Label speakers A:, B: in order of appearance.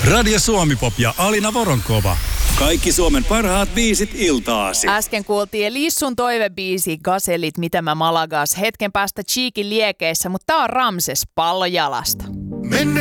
A: Radio Suomi-pop ja Alina Voronkova. Kaikki Suomen parhaat biisit iltaasi.
B: Äsken kuultiin Lissun toivebiisi Gazellit, mitä mä Malagas. Hetken päästä Cheekin liekeissä, mutta tää on Ramses pallojalasta.